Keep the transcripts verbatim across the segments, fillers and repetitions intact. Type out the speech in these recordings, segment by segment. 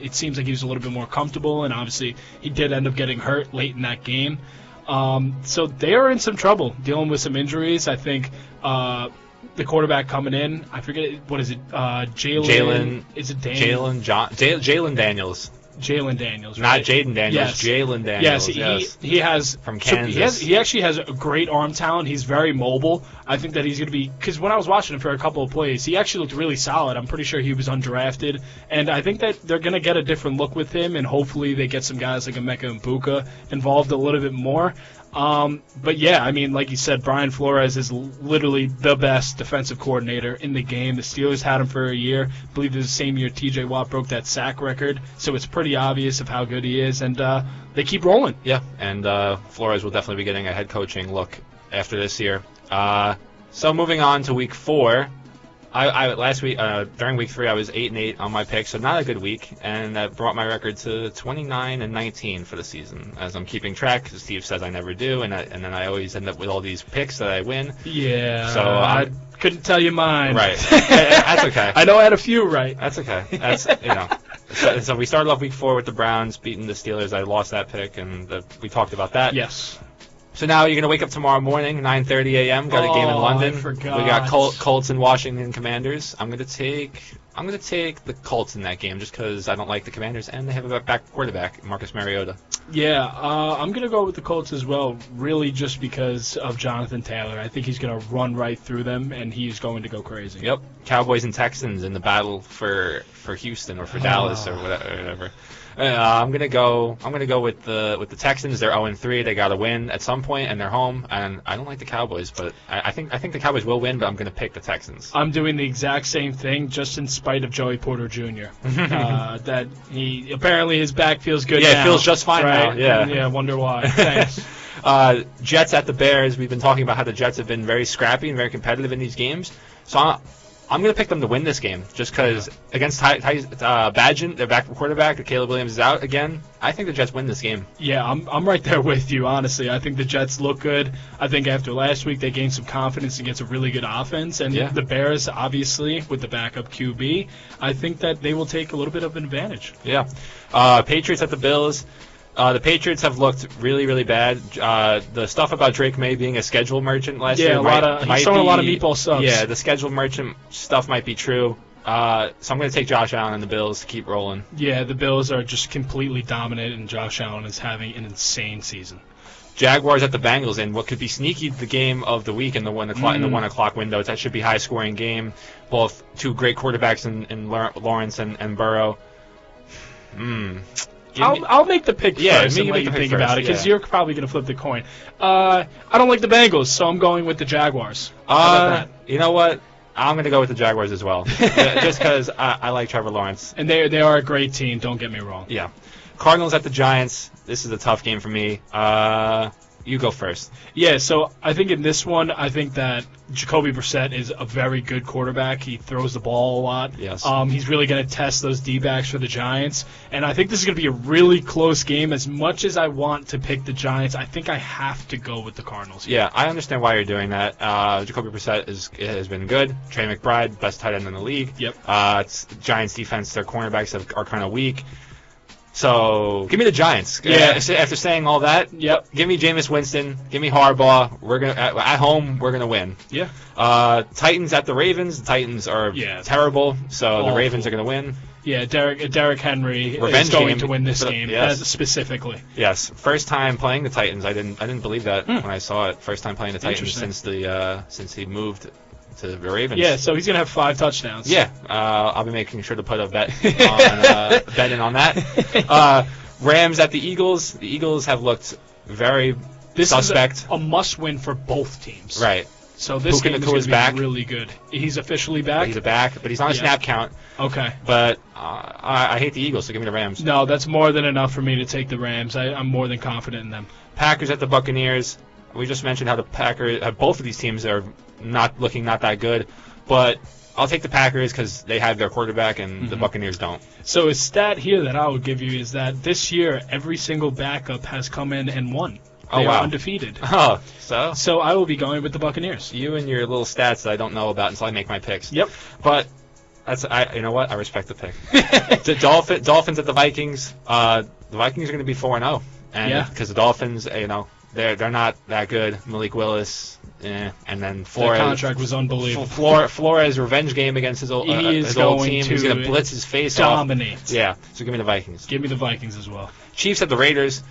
it seems like he was a little bit more comfortable, and obviously he did end up getting hurt late in that game. Um, so they are in some trouble, dealing with some injuries. I think uh, the quarterback coming in, I forget, what is it, uh, Jalen? Jalen. Is it Daniel? Jalen John, Jalen Daniels. Jalen Daniels, right? Not Jaden Daniels, yes. Jalen Daniels. Yes, he, yes. he has from so Kansas. he, has, he actually has a great arm talent. He's very mobile. I think that he's going to be, because when I was watching him for a couple of plays, he actually looked really solid. I'm pretty sure he was undrafted, and I think that they're going to get a different look with him, and hopefully they get some guys like Emeka and Buka involved a little bit more. Um, but yeah, I mean, like you said, Brian Flores is literally the best defensive coordinator in the game. The Steelers had him for a year. I believe it was the same year T J Watt broke that sack record, so it's pretty obvious of how good he is, and uh, they keep rolling. Yeah, and uh, Flores will definitely be getting a head coaching look after this year. Uh, so moving on to week four. I, I last week uh, during week three I was eight and eight on my picks, so not a good week, and that brought my record to twenty-nine and nineteen for the season. As I'm keeping track, Steve says I never do, and I, and then I always end up with all these picks that I win. Yeah, so I I'm, couldn't tell you mine. Right, that's okay. I know I had a few right. That's okay. That's you know. So, so we started off week four with the Browns beating the Steelers. I lost that pick, and the, we talked about that. Yes. So now you're going to wake up tomorrow morning, nine thirty a.m., got a game in Oh, London. I forgot. We got Col- Colts and Washington Commanders. I'm going to take I'm going to take the Colts in that game just because I don't like the Commanders, and they have a back quarterback, Marcus Mariota. Yeah, uh, I'm going to go with the Colts as well, really just because of Jonathan Taylor. I think he's going to run right through them, and he's going to go crazy. Yep. Cowboys and Texans in the battle for, for Houston or for Oh. Dallas or whatever. Uh, I'm gonna go. I'm gonna go with the with the Texans. They're oh and three. They got to win at some point, and they're home. And I don't like the Cowboys, but I, I think I think the Cowboys will win. But I'm gonna pick the Texans. I'm doing the exact same thing, just in spite of Joey Porter Junior uh, that he apparently his back feels good. Yeah, now, it feels just fine right? now. Yeah, yeah. Wonder why. Thanks. uh, Jets at the Bears. We've been talking about how the Jets have been very scrappy and very competitive in these games. So I'm, I'm going to pick them to win this game just because yeah. against Ty, Ty, uh, Badgett, their back quarterback, Caleb Williams is out again. I think the Jets win this game. Yeah, I'm I'm right there with you, honestly. I think the Jets look good. I think after last week they gained some confidence against a really good offense. And yeah. the Bears, obviously, with the backup Q B, I think that they will take a little bit of an advantage. Yeah. Uh, Patriots at the Bills. Uh, the Patriots have looked really, really bad. Uh, the stuff about Drake May being a schedule merchant last yeah, year a might, lot of, might he's throwing be, a lot of meatball subs. Yeah, the schedule merchant stuff might be true. Uh, so I'm going to take Josh Allen and the Bills to keep rolling. Yeah, the Bills are just completely dominant, and Josh Allen is having an insane season. Jaguars at the Bengals in what could be sneaky the game of the week in the one o'clock mm. in the one o'clock window. That should be a high scoring game. Both two great quarterbacks in, in Lawrence and, and Burrow. Hmm. I'll, I'll make the pick yeah, first and let you think first, about it, because yeah. you're probably going to flip the coin. Uh, I don't like the Bengals, so I'm going with the Jaguars. How uh, about that? You know what? I'm going to go with the Jaguars as well, just because I, I like Trevor Lawrence. And they they are a great team, don't get me wrong. Yeah. Cardinals at the Giants. This is a tough game for me. Uh, you go first. Yeah, so I think in this one, I think that Jacoby Brissett is a very good quarterback. He throws the ball a lot. Yes. Um, he's really going to test those D-backs for the Giants. And I think this is going to be a really close game. As much as I want to pick the Giants, I think I have to go with the Cardinals here. Yeah, I understand why you're doing that. Uh, Jacoby Brissett is, has been good. Trey McBride, best tight end in the league. Yep. Uh, it's Giants defense, their cornerbacks have, are kind of weak. So give me the Giants. Yeah. Uh, after saying all that, yep. Give me Jameis Winston. Give me Harbaugh. We're gonna at, at home. We're gonna win. Yeah. Uh, Titans at the Ravens. The Titans are yeah. terrible. So Awful. The Ravens are gonna win. Yeah, Derek Derek Henry Revenge is going game to win this the, game yes. as, specifically. Yes, first time playing the Titans. I didn't I didn't believe that hmm. when I saw it. First time playing the Titans since the uh, since he moved to the Ravens. Yeah, so he's gonna have five touchdowns. Yeah, uh, I'll be making sure to put a bet on uh, bet in on that. Uh, Rams at the Eagles. The Eagles have looked very this suspect. Is a, a must-win for both teams. Right. So this Puka game is going to be back. really good. He's officially back? He's a back, but he's on a yeah. snap count. Okay. But uh, I, I hate the Eagles, so give me the Rams. No, that's more than enough for me to take the Rams. I, I'm more than confident in them. Packers at the Buccaneers. We just mentioned how the Packers, uh, both of these teams are not looking not that good, but I'll take the Packers because they have their quarterback and mm-hmm. the Buccaneers don't. So a stat here that I would give you is that this year every single backup has come in and won. They oh, wow. are undefeated. Oh, so? So I will be going with the Buccaneers. You and your little stats that I don't know about until I make my picks. Yep. But That's I. You know what? I respect the pick. the Dolphin, Dolphins at the Vikings. Uh, the Vikings are going to be four and zero, and Yeah. because the Dolphins, you know, they're they're not that good. Malik Willis, eh, and then That Flores. contract was unbelievable. Flor- Flores revenge game against his old, uh, He is his old going team. to He's going to blitz his face off. Dominate. Yeah. So give me the Vikings. Give me the Vikings as well. Chiefs at the Raiders.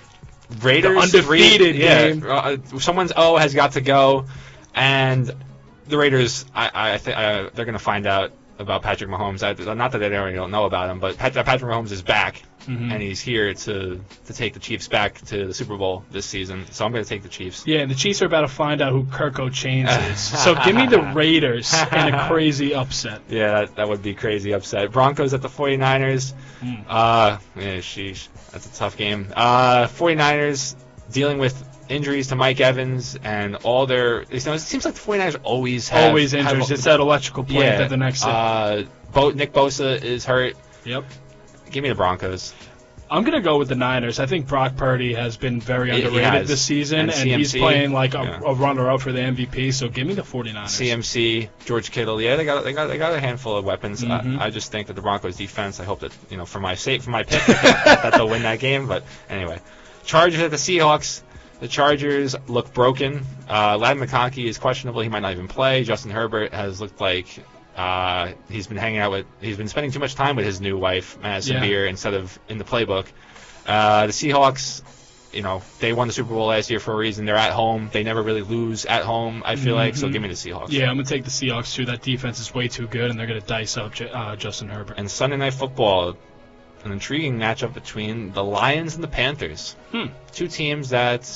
Raiders The undefeated three, yeah, game. Uh, someone's O has got to go, and the Raiders. I, I think uh, they're going to find out about Patrick Mahomes. I, not that they already don't know about him, but Pat, Patrick Mahomes is back, Mhm. and he's here to to take the Chiefs back to the Super Bowl this season. So I'm going to take the Chiefs. Yeah, and the Chiefs are about to find out who Kirk O'Chains is. So give me the Raiders in a crazy upset. Yeah, that, that would be crazy upset. Broncos at the 49ers. Mm. Uh, yeah, sheesh. That's a tough game. Uh, 49ers dealing with injuries to Mike Evans and all their... You know, it seems like the 49ers always have... Always injuries. have- It's that electrical plant yeah, at the next. uh, Bo, Nick Bosa is hurt. Yep. Give me the Broncos. I'm going to go with the Niners. I think Brock Purdy has been very He- he underrated has. this season, And and, C M he's C, playing like a, yeah. a runner-up for the M V P, so give me the 49ers. C M C, George Kittle. Yeah, they got they got they got a handful of weapons. Mhm. I, I just think that the Broncos defense. I hope that you know for my sake for my pick that, that they'll win that game. But anyway, Chargers at the Seahawks. The Chargers look broken. Uh, Ladd McConkey is questionable. He might not even play. Justin Herbert has looked like uh, he's been hanging out with. He's been spending too much time with his new wife, Madison Yeah. Beer, instead of in the playbook. Uh, the Seahawks. You know, they won the Super Bowl last year for a reason. They're at home. They never really lose at home, I feel like. So Mhm. give me the Seahawks. Yeah, I'm going to take the Seahawks, too. That defense is way too good, and they're going to dice up J- uh, Justin Herbert. And Sunday Night Football, an intriguing matchup between the Lions and the Panthers. Hmm. Two teams that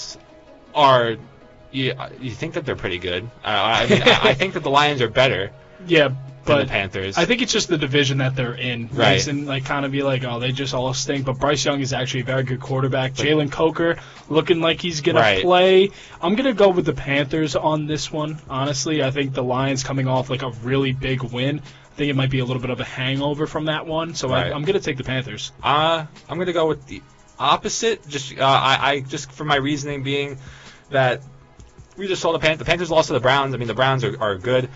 are, you, you think that they're pretty good. Uh, I mean, I, I think that the Lions are better Yeah, than but the Panthers. I think it's just the division that they're in. Right. And like kind of be like, oh, they just all stink. But Bryce Young is actually a very good quarterback. Jalen Coker looking like he's going Right. to play. I'm going to go with the Panthers on this one, honestly. I think the Lions coming off like a really big win. I think it might be a little bit of a hangover from that one. So Right. I, I'm going to take the Panthers. Uh, I'm going to go with the opposite. Just uh, I, I just for my reasoning being that we just saw the Pan- the Panthers lost to the Browns. I mean, the Browns are, are good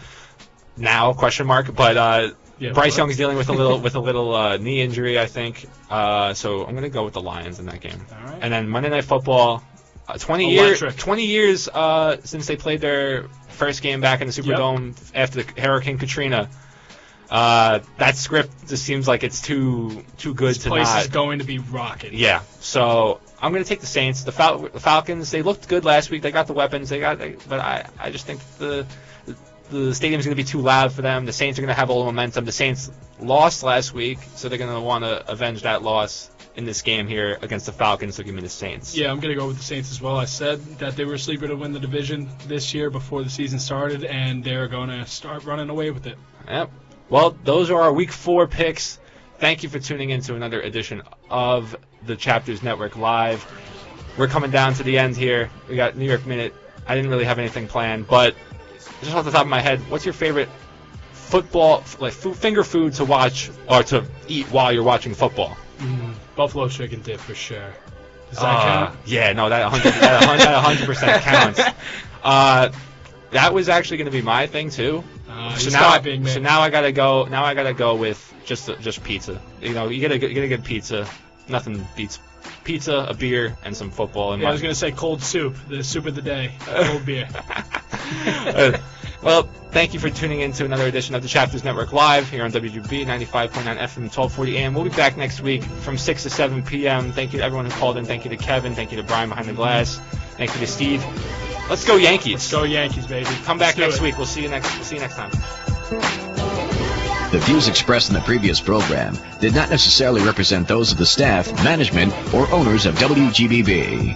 now, question mark. But uh, Yeah, Bryce but- Young's dealing with a little with a little uh, knee injury, I think. Uh, so I'm going to go with the Lions in that game. All right. And then Monday Night Football, uh, twenty years Electric. twenty years uh, since they played their first game back in the Superdome after the Hurricane Katrina. Uh, that script just seems like it's too too good This to place not. is going to be rocking. Yeah, so I'm going to take the Saints. The, Fal- the Falcons, they looked good last week. They got the weapons. They got, they, but I, I just think the the stadium's going to be too loud for them. The Saints are going to have all the momentum. The Saints lost last week, so they're going to want to avenge that loss in this game here against the Falcons. So give me the Saints. Yeah, I'm going to go with the Saints as well. I said that they were sleeper to win the division this year before the season started, and they're going to start running away with it. Yep. Well, those are our Week Four picks. Thank you for tuning in to another edition of the Chapters Network Live. We're coming down to the end here. We got New York Minute. I didn't really have anything planned, but just off the top of my head, what's your favorite football, like food, finger food to watch or to eat while you're watching football? Mm, Buffalo chicken dip for sure. Does that Uh, count? Yeah, no, that one hundred, that one hundred, that one hundred percent counts. Uh, that was actually going to be my thing too. Uh, So he's now, I, copying me. so now I gotta go. Now I gotta go with just just pizza. You know, you get a you get a good pizza. Nothing beats pizza, a beer, and some football. And yeah, I was going to say cold soup, the soup of the day, cold beer. Uh, well, thank you for tuning in to another edition of the Chapters Network Live here on W G B ninety-five point nine F M, twelve forty A M. We'll be back next week from six to seven P M Thank you to everyone who called in. Thank you to Kevin. Thank you to Brian behind the glass. Thank you to Steve. Let's go Yankees. Let's go Yankees, baby. Come back Let's do next it. week. We'll see you next. We'll see you next time. The views expressed in the previous program did not necessarily represent those of the staff, management, or owners of W G B B.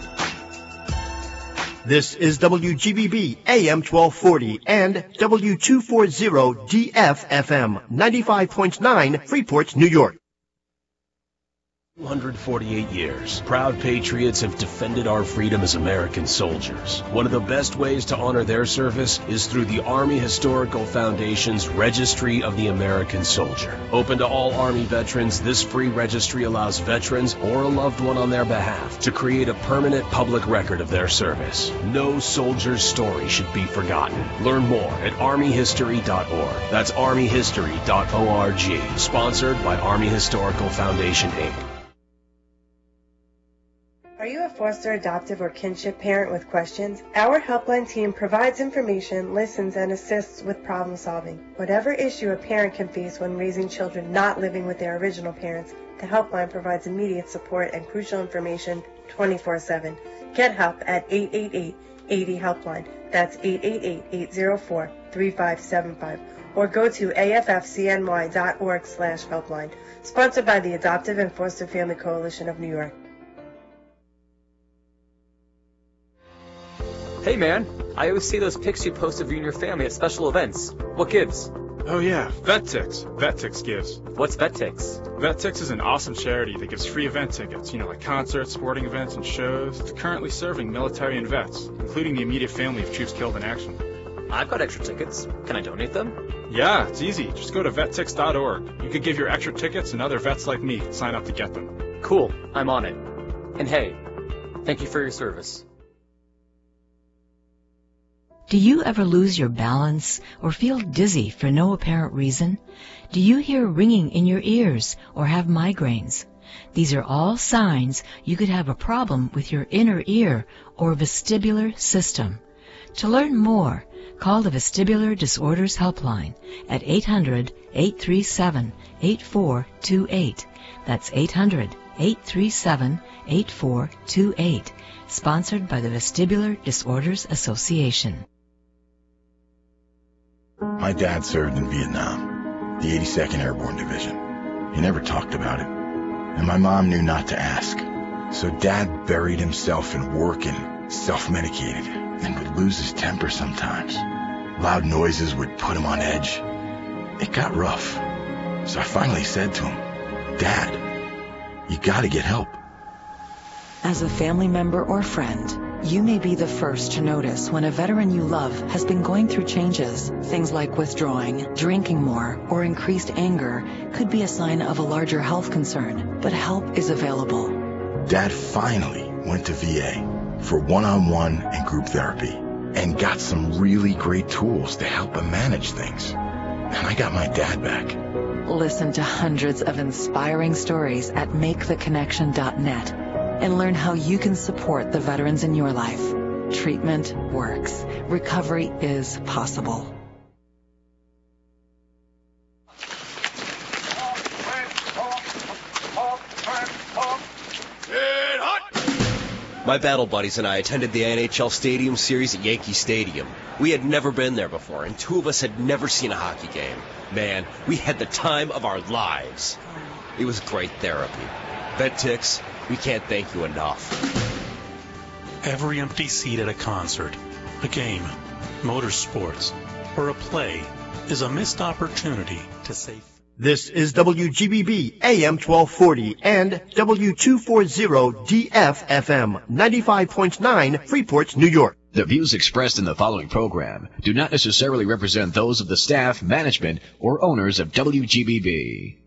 This is W G B B A M twelve forty and W two forty D F F M ninety-five point nine Freeport, New York. two hundred forty-eight years, proud patriots have defended our freedom as American soldiers. One of the best ways to honor their service is through the Army Historical Foundation's Registry of the American Soldier. Open to all Army veterans, this free registry allows veterans or a loved one on their behalf to create a permanent public record of their service. No soldier's story should be forgotten. Learn more at army history dot org. That's army history dot org. Sponsored by Army Historical Foundation, Incorporated. Are you a foster, adoptive, or kinship parent with questions? Our helpline team provides information, listens, and assists with problem solving. Whatever issue a parent can face when raising children not living with their original parents, the helpline provides immediate support and crucial information twenty-four seven. Get help at eight eight eight, eight zero, HELPLINE. That's eight eight eight, eight zero four, three five seven five. Or go to A F F C N Y dot org slash helpline. Sponsored by the Adoptive and Foster Family Coalition of New York. Hey man, I always see those pics you post of you and your family at special events. What gives? Oh yeah, VetTix. VetTix gives. What's VetTix? VetTix is an awesome charity that gives free event tickets, you know, like concerts, sporting events, and shows. It's currently serving military and vets, including the immediate family of troops killed in action. I've got extra tickets. Can I donate them? Yeah, it's easy. Just go to vet tix dot org. You could give your extra tickets and other vets like me sign up to get them. Cool, I'm on it. And hey, thank you for your service. Do you ever lose your balance or feel dizzy for no apparent reason? Do you hear ringing in your ears or have migraines? These are all signs you could have a problem with your inner ear or vestibular system. To learn more, call the Vestibular Disorders Helpline at eight hundred, eight three seven, eight four two eight. That's eight hundred, eight three seven, eight four two eight. Sponsored by the Vestibular Disorders Association. My dad served in Vietnam, the eighty-second Airborne Division. He never talked about it, and my mom knew not to ask. So Dad buried himself in work and self-medicated, and would lose his temper sometimes. Loud noises would put him on edge. It got rough, so I finally said to him, Dad, you gotta get help. As a family member or friend, you may be the first to notice when a veteran you love has been going through changes. Things like withdrawing, drinking more, or increased anger could be a sign of a larger health concern, but help is available. Dad finally went to V A for one-on-one and group therapy and got some really great tools to help him manage things. And I got my dad back. Listen to hundreds of inspiring stories at make the connection dot net. And learn how you can support the veterans in your life. Treatment works. Recovery is possible. My battle buddies and I attended the N H L Stadium Series at Yankee Stadium. We had never been there before, and two of us had never seen a hockey game. Man, we had the time of our lives. It was great therapy. VetTix, we can't thank you enough. Every empty seat at a concert, a game, motorsports, or a play is a missed opportunity to save. This is W G B B A M twelve forty and W two forty D F F M ninety-five point nine Freeport, New York. The views expressed in the following program do not necessarily represent those of the staff, management, or owners of W G B B.